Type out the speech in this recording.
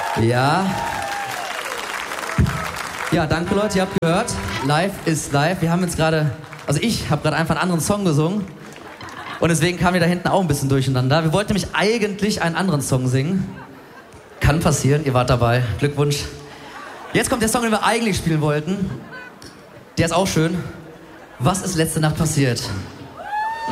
Ja. Ja, danke Leute, ihr habt gehört. Live ist live. Wir haben jetzt gerade, also ich habe gerade einfach einen anderen Song gesungen. Und deswegen kam wir da hinten auch ein bisschen durcheinander. Wir wollten nämlich eigentlich einen anderen Song singen. Kann passieren, ihr wart dabei. Glückwunsch. Jetzt kommt der Song, den wir eigentlich spielen wollten. Der ist auch schön. Was ist letzte Nacht passiert?